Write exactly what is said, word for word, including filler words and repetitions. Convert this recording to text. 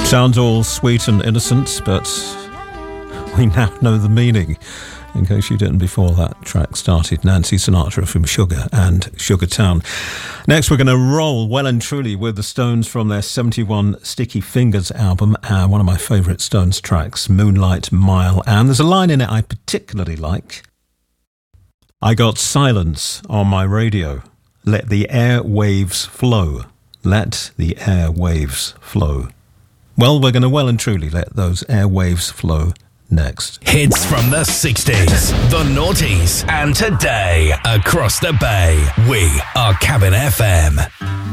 Sounds all sweet and innocent, but we now know the meaning. In case you didn't before that track started, Nancy Sinatra from Sugar and Sugar Town. Next, we're going to roll well and truly with the Stones from their seventy-one Sticky Fingers album, and one of my favourite Stones tracks, Moonlight Mile. And there's a line in it I particularly like. I got silence on my radio. Let the air waves flow. Let the air waves flow. Well, we're going to well and truly let those airwaves flow next. Hits from the sixties, the noughties, and today across the bay. We are Cabin F M.